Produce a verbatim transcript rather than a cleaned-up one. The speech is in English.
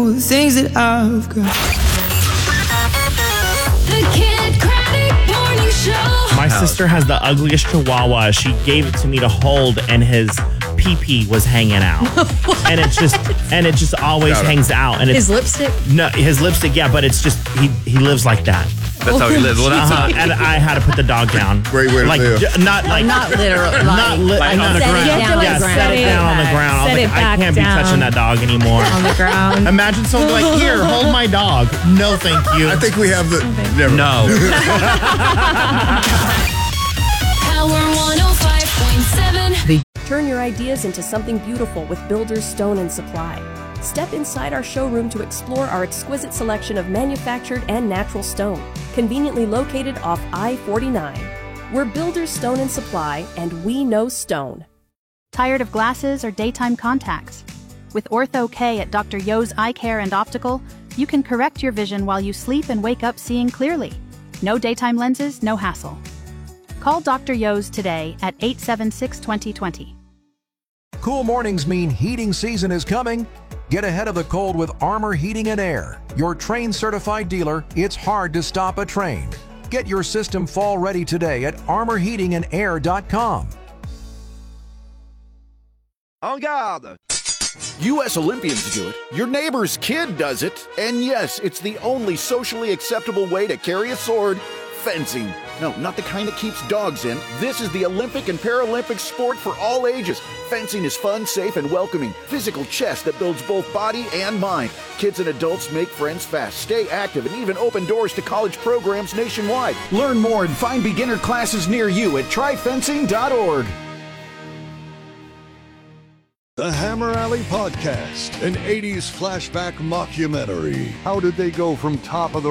The things that I've got. The Kid Craddock Morning Show. My sister has the ugliest chihuahua. She gave it to me to hold, and his pee-pee was hanging out. and it just and it just always hangs out. And it's, His lipstick? No, his lipstick, yeah, but it's just, he, he lives like that. That's how he lives. Well, that's Uh-huh. And I had to put the dog down. Great way to like, live. j- Not like, Not literal. Like, not li- like on the set it ground. down on the yeah, ground. set it down on the ground. I was Set like, it I back can't be down. touching that dog anymore. on the ground. Imagine someone like, here, hold my dog. No, thank you. I think we have the. Never. no. Power one oh five point seven. Turn your ideas into something beautiful with Builders Stone and Supply. Step inside our showroom to explore our exquisite selection of manufactured and natural stone, conveniently located off I forty-nine. We're Builders Stone and Supply, and we know stone. Tired of glasses or daytime contacts? With Ortho K at Doctor Yo's Eye Care and Optical, you can correct your vision while you sleep and wake up seeing clearly. No daytime lenses, no hassle. Call Doctor Yo's today at eight seven six, two zero two zero. Cool mornings mean heating season is coming. Get ahead of the cold with Armor Heating and Air. Your Train certified dealer, it's hard to stop a train. Get your system fall ready today at armor heating and air dot com. En garde! U S Olympians do it, your neighbor's kid does it, and yes, it's the only socially acceptable way to carry a sword: fencing. No, not the kind that keeps dogs in. This is the Olympic and Paralympic sport for all ages. Fencing is fun, safe, and welcoming. Physical chess that builds both body and mind. Kids and adults make friends fast, stay active, and even open doors to college programs nationwide. Learn more and find beginner classes near you at try fencing dot org. The Hammer Alley Podcast, an eighties flashback mockumentary. How did they go from top of the